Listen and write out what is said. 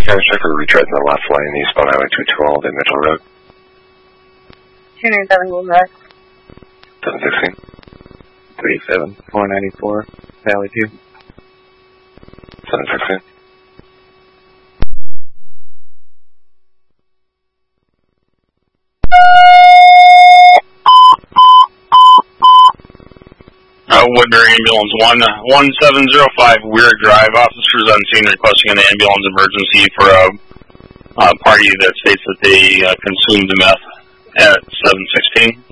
County Checker, retread in the left lane, eastbound Highway 212, in Mitchell Road. 270 North. 716. 37494, Valley View. 716. Woodbury Ambulance 1705 Weir Drive. Officers on scene requesting an ambulance emergency for a party that states that they consumed the meth at 716.